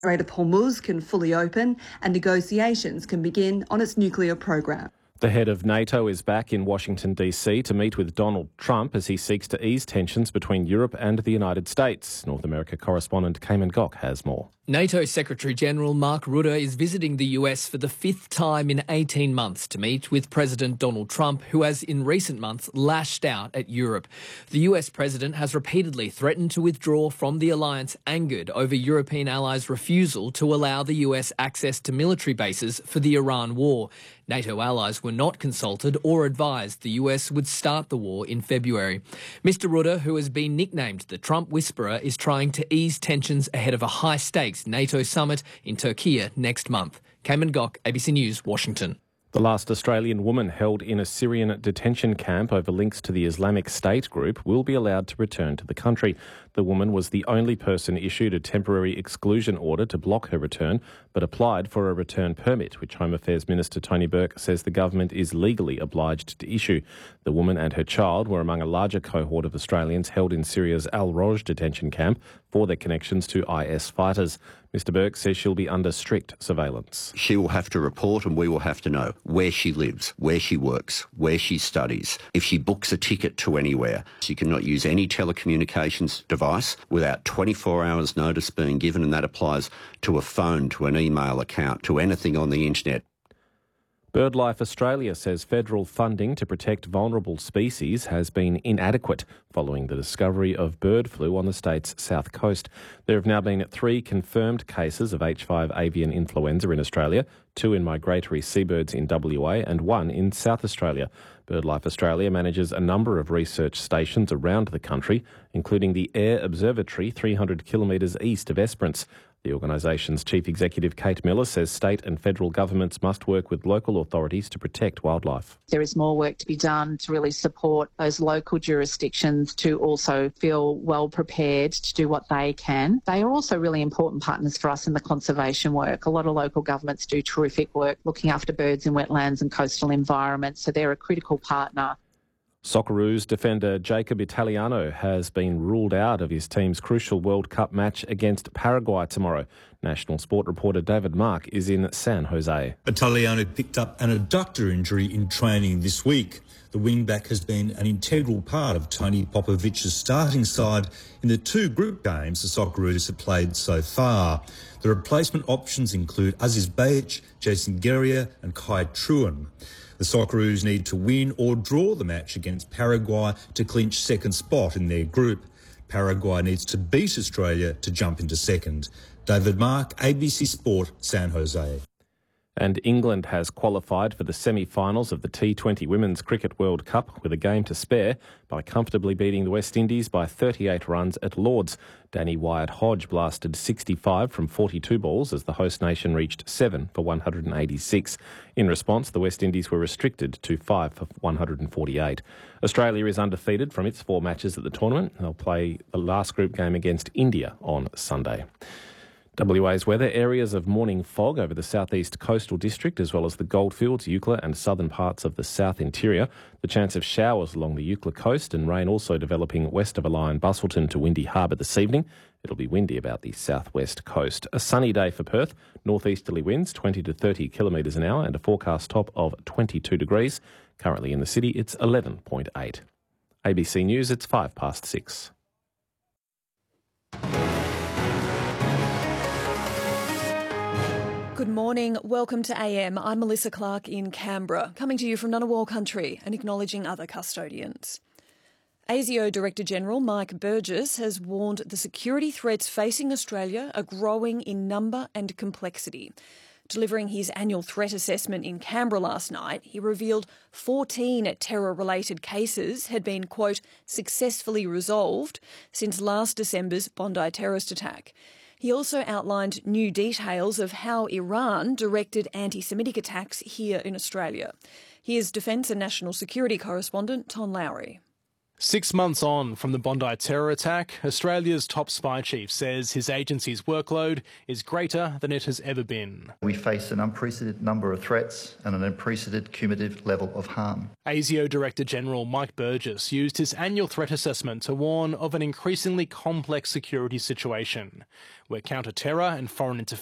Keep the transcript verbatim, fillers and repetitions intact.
Strait of Hormuz can fully open and negotiations can begin on its nuclear program. The head of NATO is back in Washington, D C to meet with Donald Trump as he seeks to ease tensions between Europe and the United States. North America correspondent Cayman Gok has more. NATO Secretary-General Mark Rutte is visiting the U S for the fifth time in eighteen months to meet with President Donald Trump, who has in recent months lashed out at Europe. The U S president has repeatedly threatened to withdraw from the alliance, angered over European allies' refusal to allow the U S access to military bases for the Iran war. NATO allies were not consulted or advised the U S would start the war in February. Mister Rutte, who has been nicknamed the Trump Whisperer, is trying to ease tensions ahead of a high-stakes NATO summit in Turkey next month. Cayman Gok, A B C News, Washington. The last Australian woman held in a Syrian detention camp over links to the Islamic State group will be allowed to return to the country. The woman was the only person issued a temporary exclusion order to block her return, but applied for a return permit, which Home Affairs Minister Tony Burke says the government is legally obliged to issue. The woman and her child were among a larger cohort of Australians held in Syria's Al-Roj detention camp for their connections to I S fighters. Mister Burke says she'll be under strict surveillance. She will have to report and we will have to know where she lives, where she works, where she studies. If she books a ticket to anywhere, she cannot use any telecommunications device without twenty-four hours notice being given, and that applies to a phone, to an email account, to anything on the internet. BirdLife Australia says federal funding to protect vulnerable species has been inadequate following the discovery of bird flu on the state's south coast. There have now been three confirmed cases of H five avian influenza in Australia, two in migratory seabirds in W A and one in South Australia. BirdLife Australia manages a number of research stations around the country, including the Air Observatory three hundred kilometres east of Esperance. The organisation's chief executive, Kate Miller, says state and federal governments must work with local authorities to protect wildlife. There is more work to be done to really support those local jurisdictions to also feel well prepared to do what they can. They are also really important partners for us in the conservation work. A lot of local governments do terrific work looking after birds in wetlands and coastal environments, so they're a critical partner. Socceroos defender Jacob Italiano has been ruled out of his team's crucial World Cup match against Paraguay tomorrow. National Sport reporter David Mark is in San Jose. Italiano picked up an adductor injury in training this week. The wingback has been an integral part of Tony Popovic's starting side in the two group games the Socceroos have played so far. The replacement options include Aziz Bajic, Jason Guerrier and Kai Truan. The Socceroos need to win or draw the match against Paraguay to clinch second spot in their group. Paraguay needs to beat Australia to jump into second. David Mark, A B C Sport, San Jose. And England has qualified for the semi-finals of the T twenty Women's Cricket World Cup with a game to spare by comfortably beating the West Indies by thirty-eight runs at Lords. Danny Wyatt-Hodge blasted sixty-five from forty-two balls as the host nation reached seven for one hundred eighty-six. In response, the West Indies were restricted to five for one hundred forty-eight. Australia is undefeated from its four matches at the tournament. They'll play the last group game against India on Sunday. W A's weather: areas of morning fog over the southeast coastal district as well as the Goldfields, Eucla and southern parts of the south interior. The chance of showers along the Eucla coast and rain also developing west of Alion, Busselton to Windy Harbour this evening. It'll be windy about the southwest coast. A sunny day for Perth. Northeasterly winds twenty to thirty kilometres an hour and a forecast top of twenty-two degrees. Currently in the city it's eleven point eight. A B C News, it's five past six. Good morning. Welcome to A M. I'm Melissa Clark in Canberra, coming to you from Ngunnawal country and acknowledging other custodians. ASIO Director-General Mike Burgess has warned the security threats facing Australia are growing in number and complexity. Delivering his annual threat assessment in Canberra last night, he revealed fourteen terror-related cases had been, quote, successfully resolved since last December's Bondi terrorist attack. He also outlined new details of how Iran directed anti-Semitic attacks here in Australia. Here's Defence and National Security correspondent Tom Lowry. Six months on from the Bondi terror attack, Australia's top spy chief says his agency's workload is greater than it has ever been. We face an unprecedented number of threats and an unprecedented cumulative level of harm. ASIO Director General Mike Burgess used his annual threat assessment to warn of an increasingly complex security situation, where counter-terror and foreign interference